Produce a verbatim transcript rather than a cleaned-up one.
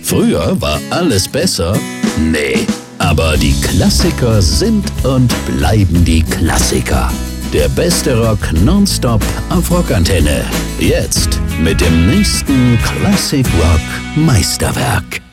Früher war alles besser? Nee. Aber die Klassiker sind und bleiben die Klassiker. Der beste Rock nonstop auf Rockantenne. Jetzt mit dem nächsten Classic Rock Meisterwerk.